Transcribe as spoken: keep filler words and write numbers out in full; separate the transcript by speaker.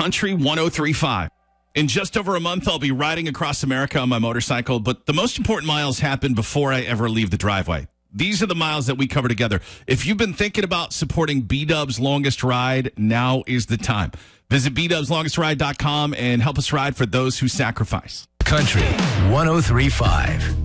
Speaker 1: Country one oh three point five. In just over a month, I'll be riding across America on my motorcycle, but the most important miles happen before I ever leave the driveway. These are the miles that we cover together. If you've been thinking about supporting B-Dub's Longest Ride, now is the time. Visit b dubs longest ride dot com and help us ride for those who sacrifice.
Speaker 2: Country one oh three point five.